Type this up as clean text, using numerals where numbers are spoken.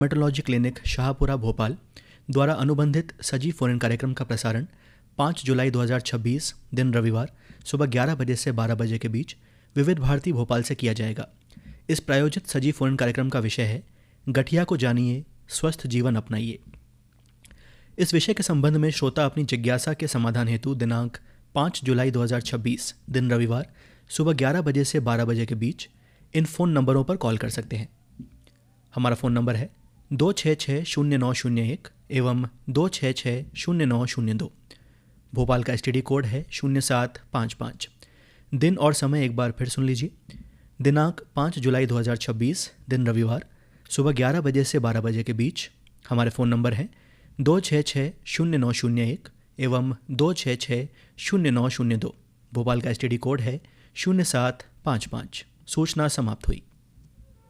Metrology clinic Shahpura Bhopal द्वारा अनुबंधित सजीव फोन इन कार्यक्रम का प्रसारण 5 जुलाई 2026 दिन रविवार सुबह 11 बजे से 12 बजे के बीच विविध भारती भोपाल से किया जाएगा। इस प्रायोजित सजीव फोन इन कार्यक्रम का विषय है गठिया को जानिए, स्वस्थ जीवन अपनाइए। इस विषय के संबंध में श्रोता अपनी जिज्ञासा के समाधान हेतु दिनांक 5 जुलाई 2026 दिन रविवार सुबह 11 बजे से 12 बजे के बीच इन फ़ोन नंबरों पर कॉल कर सकते हैं। हमारा फ़ोन नंबर है 2660901 एवं 2660902। भोपाल का STD कोड है 0755। दिन और समय एक बार फिर सुन लीजिए। दिनांक 5 जुलाई 2026 दिन रविवार सुबह 11 बजे से 12 बजे के बीच हमारे फ़ोन नंबर हैं 2660901 एवं 2660902। भोपाल का STD कोड है 0755। सूचना समाप्त हुई।